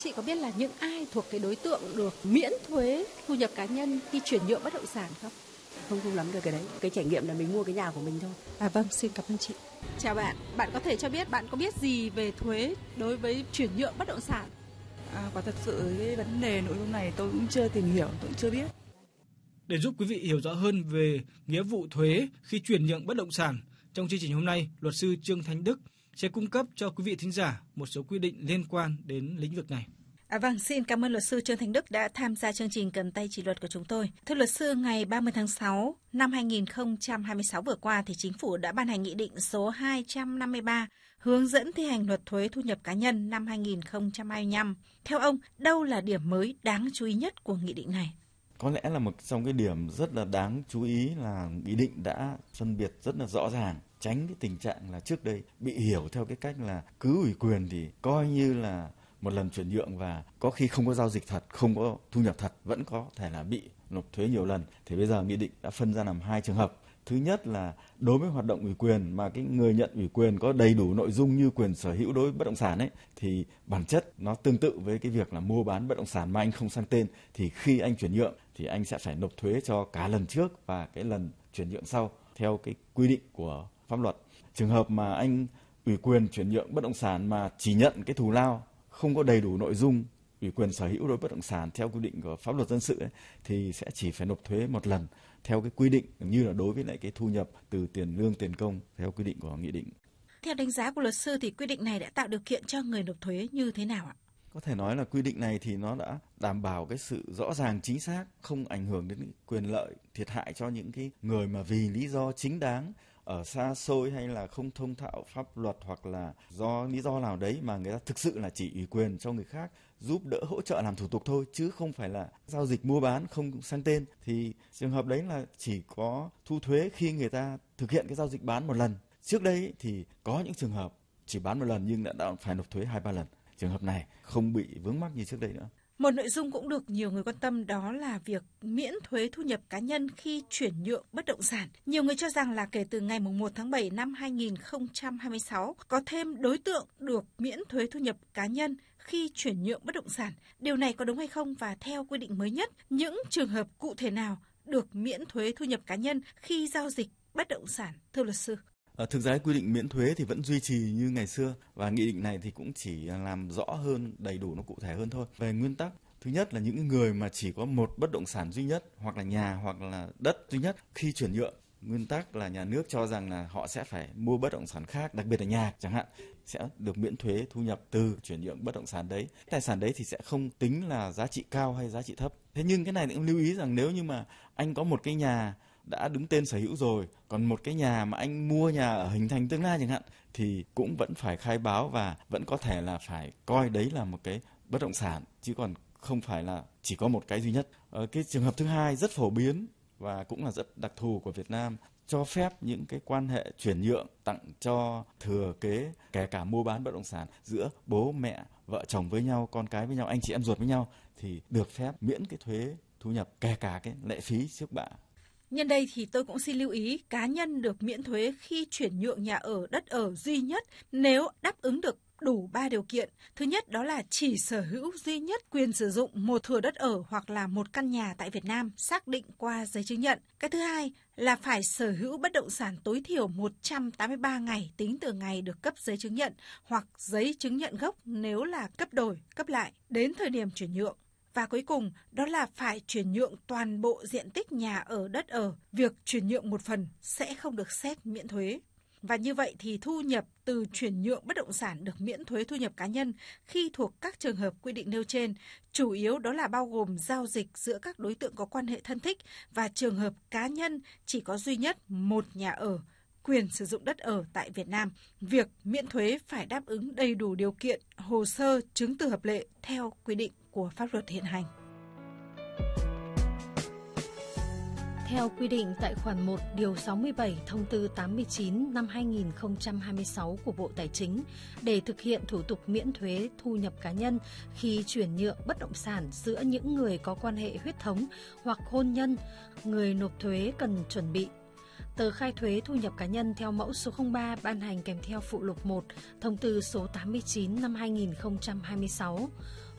Chị có biết là những ai thuộc cái đối tượng được miễn thuế thu nhập cá nhân khi chuyển nhượng bất động sản không? Không lắm được cái đấy. Cái trải nghiệm là mình mua cái nhà của mình thôi. Vâng, xin cảm ơn chị. Chào bạn, bạn có thể cho biết bạn có biết gì về thuế đối với chuyển nhượng bất động sản? Quả thật sự cái vấn đề nội dung này tôi cũng chưa tìm hiểu, tôi cũng chưa biết. Để giúp quý vị hiểu rõ hơn về nghĩa vụ thuế khi chuyển nhượng bất động sản, trong chương trình hôm nay, luật sư Trương Thanh Đức sẽ cung cấp cho quý vị thính giả một số quy định liên quan đến lĩnh vực này. Vâng, xin cảm ơn luật sư Trương Thanh Đức đã tham gia chương trình Cầm tay chỉ luật của chúng tôi. Thưa luật sư, ngày 30 tháng 6 năm 2026 vừa qua thì Chính phủ đã ban hành Nghị định số 253 hướng dẫn thi hành luật thuế thu nhập cá nhân năm 2025. Theo ông, đâu là điểm mới đáng chú ý nhất của nghị định này? Có lẽ là một trong cái điểm rất là đáng chú ý là nghị định đã phân biệt rất là rõ ràng, tránh cái tình trạng là trước đây bị hiểu theo cái cách là cứ ủy quyền thì coi như là một lần chuyển nhượng và có khi không có giao dịch thật, không có thu nhập thật, vẫn có thể là bị nộp thuế nhiều lần. Thì bây giờ nghị định đã phân ra làm hai trường hợp. Thứ nhất là đối với hoạt động ủy quyền mà cái người nhận ủy quyền có đầy đủ nội dung như quyền sở hữu đối với bất động sản ấy, thì bản chất nó tương tự với cái việc là mua bán bất động sản mà anh không sang tên, thì khi anh chuyển nhượng thì anh sẽ phải nộp thuế cho cả lần trước và cái lần chuyển nhượng sau theo cái quy định của pháp luật. Trường hợp mà anh ủy quyền chuyển nhượng bất động sản mà chỉ nhận cái thù lao, không có đầy đủ nội dung ủy quyền sở hữu đối với bất động sản theo quy định của pháp luật dân sự ấy, thì sẽ chỉ phải nộp thuế một lần theo cái quy định như là đối với lại cái thu nhập từ tiền lương tiền công theo quy định của nghị định. Theo đánh giá của luật sư thì quy định này đã tạo điều kiện cho người nộp thuế như thế nào ạ? Có thể nói là quy định này thì nó đã đảm bảo cái sự rõ ràng chính xác, không ảnh hưởng đến quyền lợi, thiệt hại cho những cái người mà vì lý do chính đáng ở xa xôi hay là không thông thạo pháp luật hoặc là do lý do nào đấy mà người ta thực sự là chỉ ủy quyền cho người khác giúp đỡ hỗ trợ làm thủ tục thôi, chứ không phải là giao dịch mua bán không sang tên, thì trường hợp đấy là chỉ có thu thuế khi người ta thực hiện cái giao dịch bán một lần. Trước đây thì có những trường hợp chỉ bán một lần nhưng đã phải nộp thuế 2-3 lần. Trường hợp này không bị vướng mắc như trước đây nữa. Một nội dung cũng được nhiều người quan tâm đó là việc miễn thuế thu nhập cá nhân khi chuyển nhượng bất động sản. Nhiều người cho rằng là kể từ ngày 1 tháng 7 năm 2026 có thêm đối tượng được miễn thuế thu nhập cá nhân khi chuyển nhượng bất động sản. Điều này có đúng hay không, và theo quy định mới nhất, những trường hợp cụ thể nào được miễn thuế thu nhập cá nhân khi giao dịch bất động sản, thưa luật sư? Thực ra quy định miễn thuế thì vẫn duy trì như ngày xưa, và nghị định này thì cũng chỉ làm rõ hơn, đầy đủ, nó cụ thể hơn thôi. Về nguyên tắc, thứ nhất là những người mà chỉ có một bất động sản duy nhất hoặc là nhà hoặc là đất duy nhất khi chuyển nhượng, nguyên tắc là nhà nước cho rằng là họ sẽ phải mua bất động sản khác, đặc biệt là nhà chẳng hạn, sẽ được miễn thuế thu nhập từ chuyển nhượng bất động sản đấy. Tài sản đấy thì sẽ không tính là giá trị cao hay giá trị thấp. Thế nhưng cái này cũng lưu ý rằng nếu như mà anh có một cái nhà đã đứng tên sở hữu rồi, còn một cái nhà mà anh mua nhà ở hình thành tương lai chẳng hạn, thì cũng vẫn phải khai báo và vẫn có thể là phải coi đấy là một cái bất động sản, chứ còn không phải là chỉ có một cái duy nhất. Cái trường hợp thứ hai rất phổ biến và cũng là rất đặc thù của Việt Nam, cho phép những cái quan hệ chuyển nhượng, tặng cho, thừa kế, kể cả mua bán bất động sản giữa bố mẹ, vợ chồng với nhau, con cái với nhau, anh chị em ruột với nhau, thì được phép miễn cái thuế thu nhập, kể cả cái lệ phí trước bạ. Nhân đây thì tôi cũng xin lưu ý, cá nhân được miễn thuế khi chuyển nhượng nhà ở, đất ở duy nhất nếu đáp ứng được đủ 3 điều kiện. Thứ nhất đó là chỉ sở hữu duy nhất quyền sử dụng một thửa đất ở hoặc là một căn nhà tại Việt Nam xác định qua giấy chứng nhận. Cái thứ hai là phải sở hữu bất động sản tối thiểu 183 ngày tính từ ngày được cấp giấy chứng nhận hoặc giấy chứng nhận gốc nếu là cấp đổi, cấp lại đến thời điểm chuyển nhượng. Và cuối cùng, đó là phải chuyển nhượng toàn bộ diện tích nhà ở, đất ở. Việc chuyển nhượng một phần sẽ không được xét miễn thuế. Và như vậy thì thu nhập từ chuyển nhượng bất động sản được miễn thuế thu nhập cá nhân khi thuộc các trường hợp quy định nêu trên, chủ yếu đó là bao gồm giao dịch giữa các đối tượng có quan hệ thân thích và trường hợp cá nhân chỉ có duy nhất một nhà ở, quyền sử dụng đất ở tại Việt Nam. Việc miễn thuế phải đáp ứng đầy đủ điều kiện, hồ sơ, chứng từ hợp lệ theo quy định của pháp luật hiện hành. Theo quy định tại khoản 1 điều 67 thông tư 89 năm 2026 của Bộ Tài chính, để thực hiện thủ tục miễn thuế thu nhập cá nhân khi chuyển nhượng bất động sản giữa những người có quan hệ huyết thống hoặc hôn nhân, người nộp thuế cần chuẩn bị tờ khai thuế thu nhập cá nhân theo mẫu số 03 ban hành kèm theo phụ lục 1 thông tư số 89 năm 2026,